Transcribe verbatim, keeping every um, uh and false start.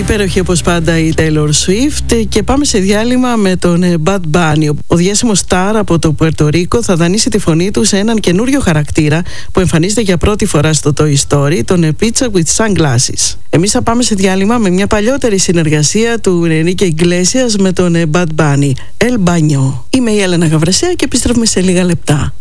υπέροχη όπως πάντα η Taylor Swift και πάμε σε διάλειμμα με τον Bad Bunny. Ο διάσημος star από το Πουέρτο Ρίκο θα δανείσει τη φωνή του σε έναν καινούριο χαρακτήρα που εμφανίζεται για πρώτη φορά στο Toy Story, τον Pizza with Sunglasses. Εμείς θα πάμε σε διάλειμμα με μια παλιότερη συνεργασία του Enrique Iglesias με τον Bad Bunny, El Baño. Είμαι η Έλενα Γαβρασέα και επιστρέφουμε σε λίγα λεπτά.